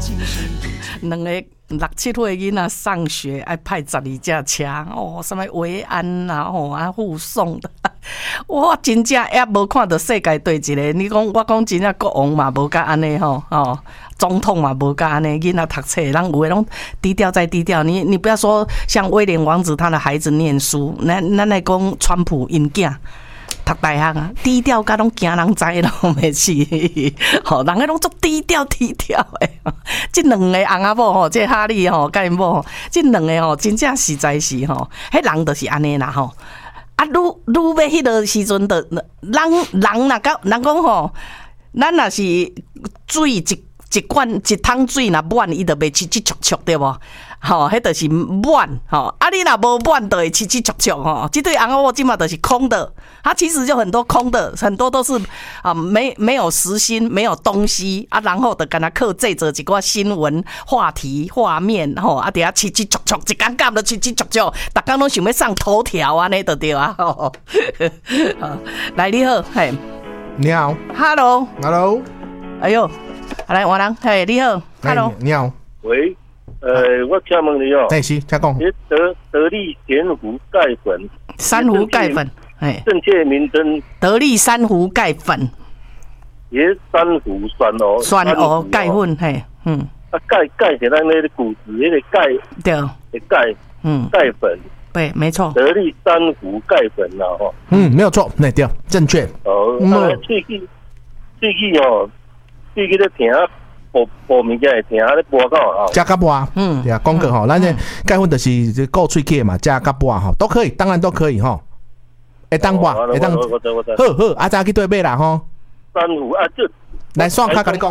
两个6、7岁囡仔上学，爱派12架车哦，什么维安啦，护送的，我真正也无看到世界对一个。你讲我讲真正国王嘛无甲安尼吼，总统嘛无甲安尼，囡仔读册，人有的拢低调再低调。你不要说像威廉王子他的孩子念书，咱来讲川普因囝。读大学啊，低调甲拢惊人知拢袂是，吼，人个拢足低调的。即两个翁仔某吼，即哈利吼，甲因某，即两个吼，真正实在是吼，迄人就是安尼啦吼。啊，愈要迄个时阵的，人若甲人讲吼，咱若是水一罐一桶水若满，伊就袂七七戳戳对无？吼，迄就是满吼。啊，你若无满，就会七七戳戳吼。这对翁仔某即嘛就是空的，它其实就很多空的，很多都是没有实心，没有东西啊，然后就跟他克制着一个新闻话题画面吼，啊，底下七七戳戳，一竿竿都七七戳戳，大家拢想要上头条安尼就对啊。吼，来你好，嘿， 你好 ，Hello， 哎呦。来，换人，嘿，你好 ，Hello， 你好， 喂，我请问你哦， 是，请讲。 得力咸湖钙粉， 珊瑚钙粉，哎， 正确名称得力珊瑚钙粉， 也珊瑚酸蚵钙粉，嘿， 啊，钙是咱那个骨质那个钙， 对， 钙，钙粉， 对，没错， 得力珊瑚钙粉啦，吼， 没有错，那对，正确。 最近哦。最近咧听播物件会听咧播到啊， 加甲播，对啊，讲过吼，咱这钙粉就是顾喙齿嘛，加甲播吼，都可以，当然都可以吼，会当播，会当，好，啊，早去对买啦吼。 珊瑚啊，这来双卡跟你讲。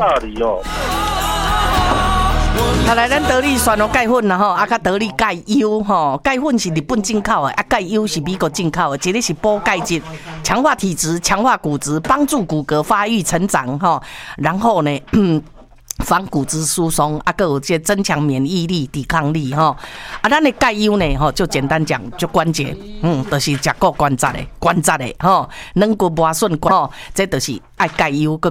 好来，咱得力酸蚵钙粉啦吼，啊，甲得力钙优吼，钙粉是日本进口的，啊，钙优是美国进口的，一个是补钙质，强化体质，强化骨质，帮助骨骼发育成长吼，然后呢，防骨质疏松，啊，还有这增强免疫力、抵抗力吼，啊，咱的钙优呢吼，就简单讲，就关节，就是食够关节的吼，软骨磨损吼，这就是爱钙优。